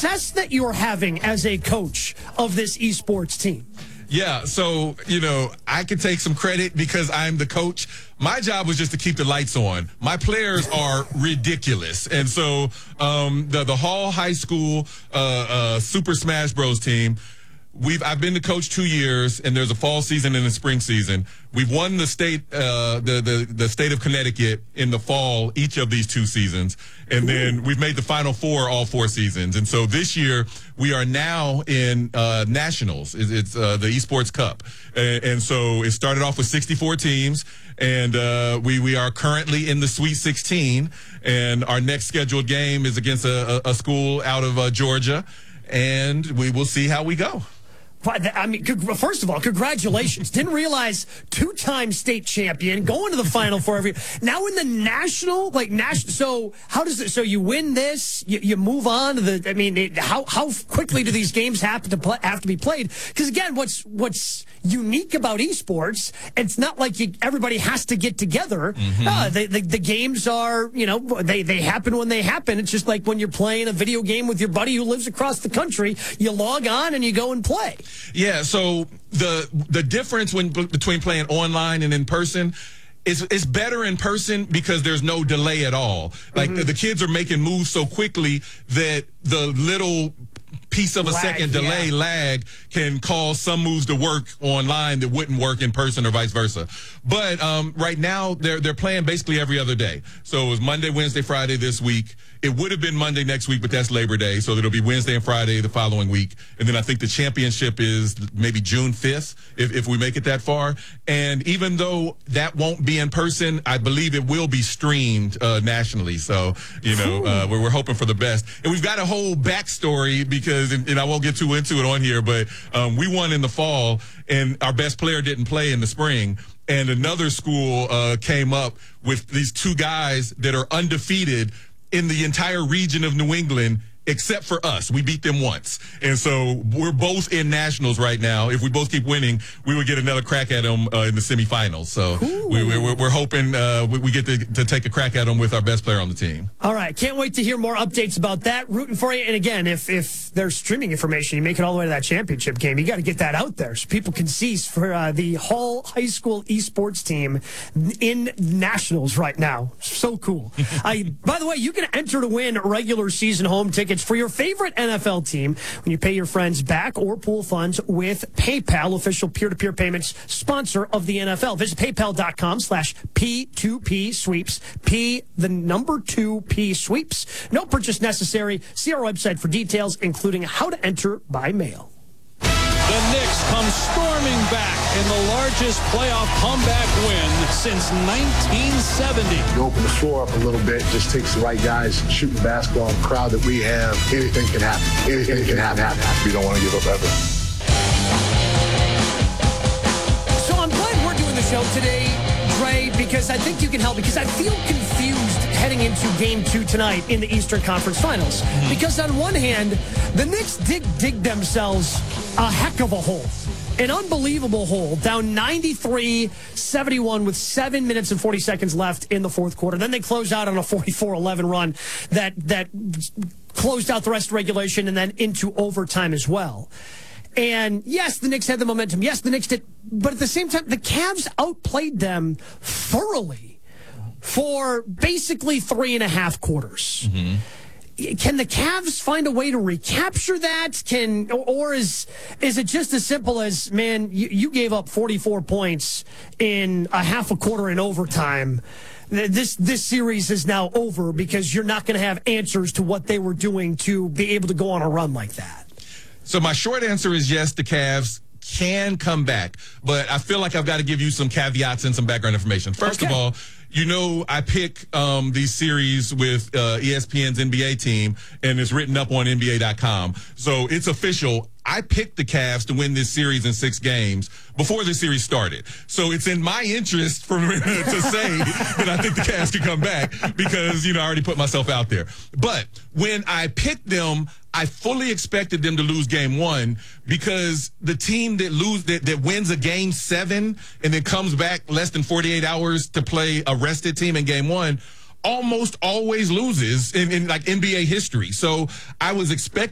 success that you're having as a coach of this esports team? Yeah, so, I can take some credit because I'm the coach. My job was just to keep the lights on. My players are ridiculous. And so the Hall High School Super Smash Bros. Team, I've been the coach 2 years, and there's a fall season and a spring season. We've won the state the state of Connecticut in the fall each of these 2 seasons, and then we've made the Final Four all 4 seasons. And so this year we are now in nationals. It's the Esports Cup, and so it started off with 64 teams, and we are currently in the Sweet 16, and our next scheduled game is against a school out of Georgia, and we will see how we go. I mean, first of all, congratulations. Didn't realize 2-time state champion, going to the Final Four every year. Now in the national, so how does it, so you win this, you move on to how quickly do these games have to be played? Because again, what's unique about esports, it's not like everybody has to get together. The games are, they happen when they happen. It's just like when you're playing a video game with your buddy who lives across the country, you log on and you go and play. Yeah, so the difference between playing online and in person is better in person because there's no delay at all. Like the kids are making moves so quickly that the little piece of a second delay lag can cause some moves to work online that wouldn't work in person or vice versa. But right now they're playing basically every other day. So it was Monday, Wednesday, Friday this week. It would have been Monday next week, but that's Labor Day, so it'll be Wednesday and Friday the following week. And then I think the championship is maybe June 5th, if we make it that far. And even though that won't be in person, I believe it will be streamed nationally. So, we're hoping for the best. And we've got a whole backstory because, and I won't get too into it on here, but we won in the fall, and our best player didn't play in the spring. And another school came up with these 2 guys that are undefeated in the entire region of New England, except for us. We beat them once. And so we're both in nationals right now. If we both keep winning, we would get another crack at them in the semifinals. So we're hoping we get to take a crack at them with our best player on the team. All right. Can't wait to hear more updates about that. Rooting for you. And again, if there's streaming information, you make it all the way to that championship game, you got to get that out there so people can see for the Hall High School esports team in nationals right now. So cool. By the way, you can enter to win regular season home tickets for your favorite NFL team when you pay your friends back or pool funds with PayPal, official peer-to-peer payments sponsor of the NFL. Visit paypal.com/P2P sweeps. The number 2P sweeps. No purchase necessary. See our website for details, including how to enter by mail. The Knicks come storming back in the largest playoff comeback win since 1970. You open the floor up a little bit, just takes the right guys shooting basketball. The crowd that we have, anything can happen. Anything can happen. We don't want to give up ever. So I'm glad we're doing the show today, Dre, because I think you can help, because I feel confused heading into Game 2 tonight in the Eastern Conference Finals. Because on one hand, the Knicks did dig themselves a heck of a hole. An unbelievable hole, down 93-71 with 7 minutes and 40 seconds left in the fourth quarter. Then they closed out on a 44-11 run that closed out the rest of regulation and then into overtime as well. And yes, the Knicks had the momentum. Yes, the Knicks did. But at the same time, the Cavs outplayed them thoroughly for basically 3.5 quarters. Can the Cavs find a way to recapture that? Or is it just as simple as, man, you gave up 44 points in a half a quarter in overtime. This series is now over because you're not going to have answers to what they were doing to be able to go on a run like that. So my short answer is yes, the Cavs can come back, but I feel like I've got to give you some caveats and some background information. First of all, I pick these series with ESPN's NBA team, and it's written up on NBA.com. So it's official. I picked the Cavs to win this series in 6 games before the series started. So it's in my interest for me to say that I think the Cavs can come back because, I already put myself out there. But when I picked them, I fully expected them to lose Game 1 because the team that wins a Game 7 and then comes back less than 48 hours to play a rested team in Game 1 almost always loses in like NBA history. So I was expecting